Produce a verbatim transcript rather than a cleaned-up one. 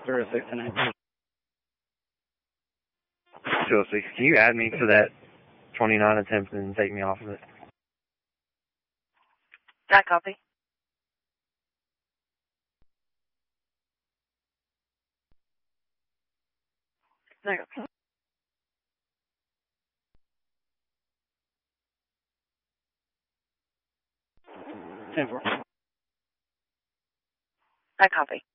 zero six nine. two oh six, can you add me to that twenty-nine attempt and take me off of it? I copy. There you go. ten four. I copy.